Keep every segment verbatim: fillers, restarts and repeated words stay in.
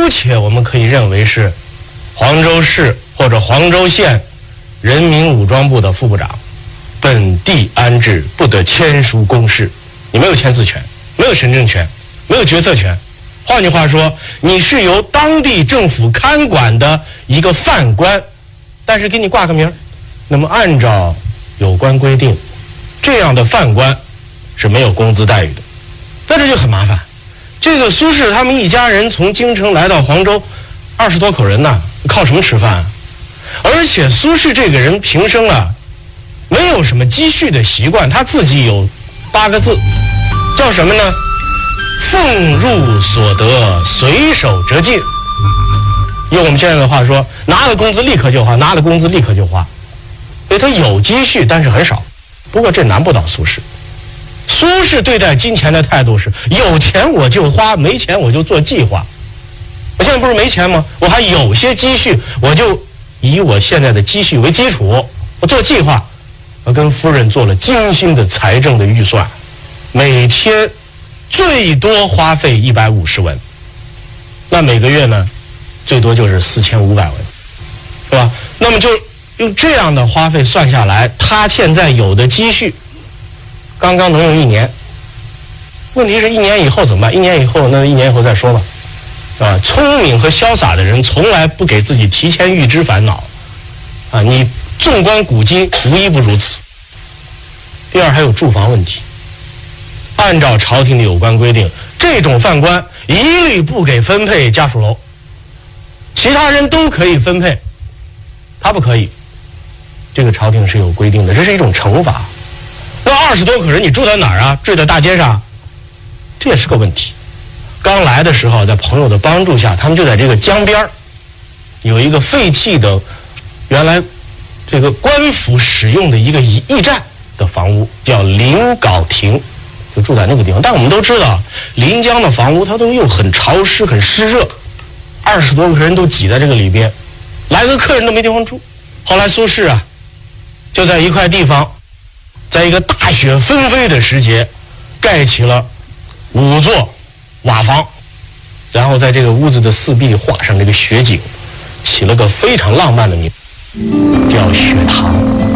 姑且我们可以认为是黄州市或者黄州县人民武装部的副部长，本地安置不得签署公示，你没有签字权，没有行政权，没有决策权。换句话说，你是由当地政府看管的一个犯官，但是给你挂个名，那么按照有关规定，这样的犯官是没有工资待遇的。那这就很麻烦。这个苏轼他们一家人从京城来到黄州，二十多口人呐，靠什么吃饭啊？而且苏轼这个人平生啊，没有什么积蓄的习惯，他自己有八个字，叫什么呢？俸入所得，随手折尽。用我们现在的话说，拿了工资立刻就花，拿了工资立刻就花。所以他有积蓄，但是很少。不过这难不倒苏轼。苏轼对待金钱的态度是：有钱我就花，没钱我就做计划。我现在不是没钱吗？我还有些积蓄，我就以我现在的积蓄为基础，我做计划。我跟夫人做了精心的财政的预算，每天最多花费一百五十文，那每个月呢，最多就是四千五百文，是吧？那么就用这样的花费算下来，他现在有的积蓄，刚刚能用一年。问题是一年以后怎么办？一年以后，那一年以后再说吧。啊，聪明和潇洒的人从来不给自己提前预知烦恼。啊，你纵观古今，无一不如此。第二，还有住房问题。按照朝廷的有关规定，这种犯官一律不给分配家属楼，其他人都可以分配，他不可以。这个朝廷是有规定的，这是一种惩罚。那二十多口人，你住在哪儿啊？住在大街上，这也是个问题。刚来的时候，在朋友的帮助下，他们就在这个江边有一个废弃的，原来这个官府使用的一个驿站的房屋，叫临皋亭，就住在那个地方。但我们都知道，临江的房屋它都又很潮湿、很湿热，二十多个人都挤在这个里边，来个客人都没地方住。后来苏轼啊，就在一块地方，在一个大雪纷飞的时节，盖起了五座瓦房，然后在这个屋子的四壁画上这个雪景，起了个非常浪漫的名字，叫雪堂。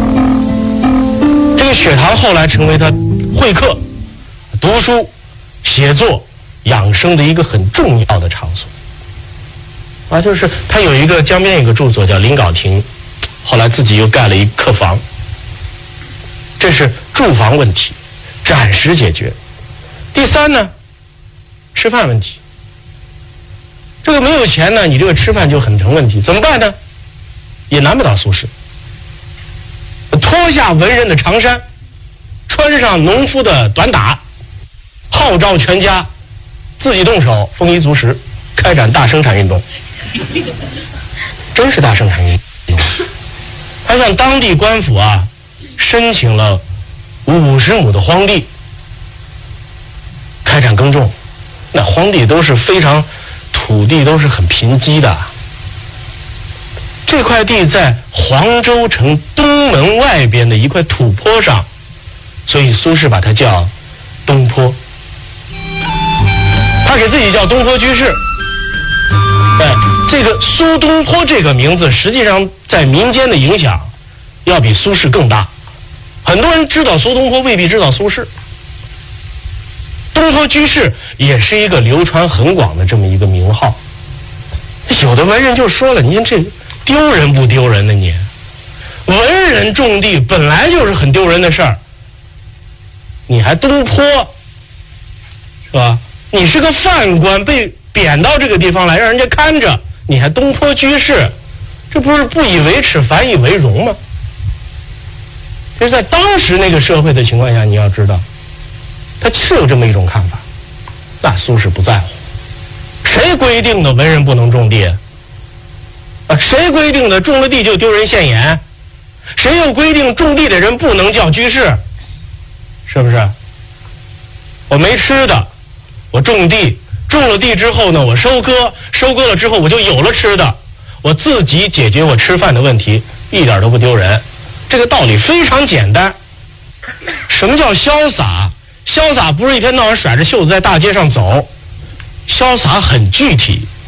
这个雪堂后来成为他会客、读书、写作、养生的一个很重要的场所。啊，就是他有一个江边有一个住所叫临皋亭，后来自己又盖了一客房。这是住房问题，暂时解决。第三呢，吃饭问题。这个没有钱呢，你这个吃饭就很成问题，怎么办呢？也难不倒苏轼。脱下文人的长衫，穿上农夫的短打，号召全家自己动手，丰衣足食，开展大生产运动。真是大生产运动。他向当地官府啊申请了五十亩的荒地，开展耕种。那荒地都是非常土地都是很贫瘠的。这块地在黄州城东门外边的一块土坡上，所以苏轼把它叫东坡。他给自己叫东坡居士。哎，这个苏东坡这个名字实际上在民间的影响要比苏轼更大。很多人知道苏东坡，未必知道苏轼。东坡居士也是一个流传很广的这么一个名号。有的文人就说了，您这丢人不丢人呢？你文人种地本来就是很丢人的事儿，你还东坡，是吧？你是个犯官，被贬到这个地方来，让人家看着，你还东坡居士，这不是不以为耻反以为荣吗？就是在当时那个社会的情况下，你要知道他是有这么一种看法。那苏轼不在乎，谁规定的文人不能种地啊？谁规定的种了地就丢人现眼？谁又规定种地的人不能叫居士？是不是？我没吃的，我种地，种了地之后呢，我收割，收割了之后我就有了吃的，我自己解决我吃饭的问题，一点都不丢人。这个道理非常简单。什么叫潇洒？潇洒不是一天到晚甩着袖子在大街上走，潇洒很具体。